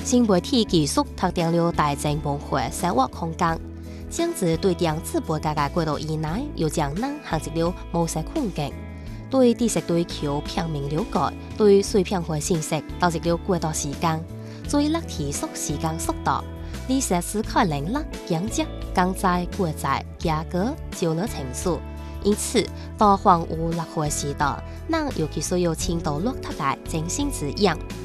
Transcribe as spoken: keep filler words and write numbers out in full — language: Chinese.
新媒体技术特定了大正文化生活空间，像是对电子媒介嘅轨道以内，又将人行入了模式空间。对知识追求片面了解，对碎片化信息投入了过多时间，最力提速时间速度。理性思考能力、经济、经济、国际、价格、交流情绪。因此，当荒芜落后嘅时代，人尤其需要深度落脱嘅精神滋养。